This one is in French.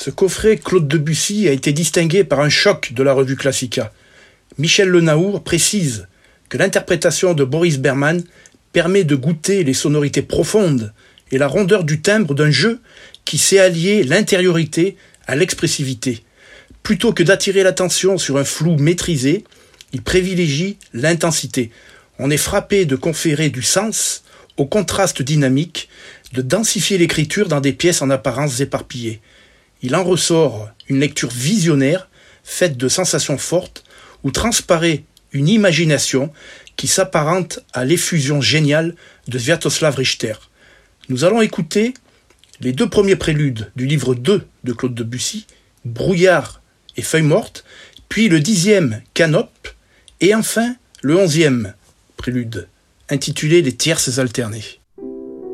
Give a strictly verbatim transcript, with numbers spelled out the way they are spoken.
Ce coffret Claude Debussy a été distingué par un choc de la revue Classica. Michel Lenaour précise que l'interprétation de Boris Berman permet de goûter les sonorités profondes et la rondeur du timbre d'un jeu qui sait allier l'intériorité à l'expressivité. Plutôt que d'attirer l'attention sur un flou maîtrisé, il privilégie l'intensité. On est frappé de conférer du sens au contraste dynamique, de densifier l'écriture dans des pièces en apparence éparpillées. Il en ressort une lecture visionnaire, faite de sensations fortes, où transparaît une imagination qui s'apparente à l'effusion géniale de Sviatoslav Richter. Nous allons écouter les deux premiers préludes du livre deux de Claude Debussy, Brouillard et Feuilles mortes, puis le dixième, Canope, et enfin le onzième prélude, intitulé Les tierces alternées.